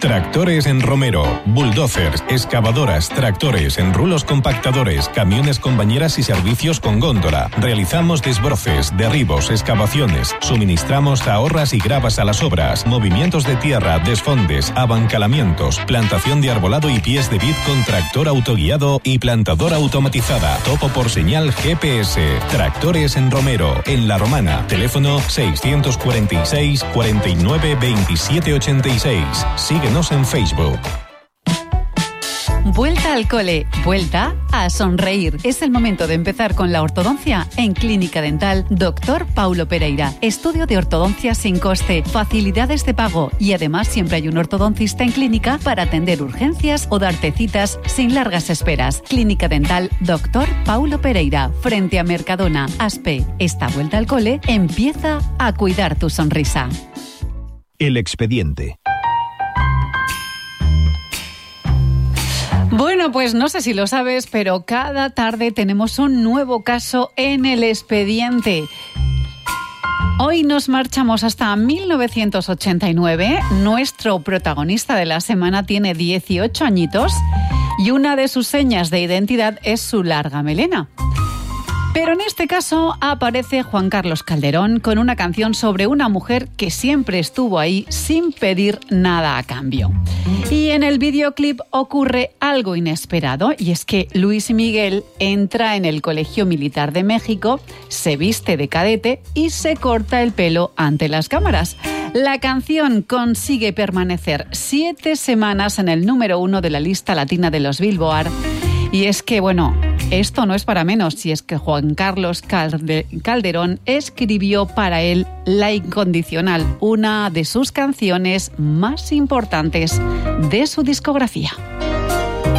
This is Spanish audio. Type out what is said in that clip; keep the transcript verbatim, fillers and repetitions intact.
Tractores en Romero, bulldozers, excavadoras, tractores, enrulos compactadores, camiones con bañeras y servicios con góndola. Realizamos desbroces, derribos, excavaciones. Suministramos ahorras y gravas a las obras, movimientos de tierra, desfondes, abancalamientos, plantación de arbolado y pies de vid con tractor autoguiado y plantadora automatizada. Topo por señal G P S. Tractores en Romero, en La Romana. Teléfono seiscientos cuarenta y seis, cuarenta y nueve, veintisiete ochenta y seis. Síguenos en Facebook. Vuelta al cole, vuelta a sonreír. Es el momento de empezar con la ortodoncia en Clínica Dental Doctor Paulo Pereira. Estudio de ortodoncia sin coste, facilidades de pago y además siempre hay un ortodoncista en clínica para atender urgencias o darte citas sin largas esperas. Clínica Dental Doctor Paulo Pereira, frente a Mercadona, Aspe. Esta vuelta al cole empieza a cuidar tu sonrisa. El expediente. Bueno, pues no sé si lo sabes, pero cada tarde tenemos un nuevo caso en el expediente. Hoy nos marchamos hasta mil novecientos ochenta y nueve. Nuestro protagonista de la semana tiene dieciocho añitos y una de sus señas de identidad es su larga melena. Pero en este caso aparece Juan Carlos Calderón con una canción sobre una mujer que siempre estuvo ahí sin pedir nada a cambio. Y en el videoclip ocurre algo inesperado, y es que Luis Miguel entra en el Colegio Militar de México, se viste de cadete y se corta el pelo ante las cámaras. La canción consigue permanecer siete semanas en el número uno de la lista latina de los Billboard. Y es que, bueno, esto no es para menos, si es que Juan Carlos Calde- Calderón escribió para él La Incondicional, una de sus canciones más importantes de su discografía.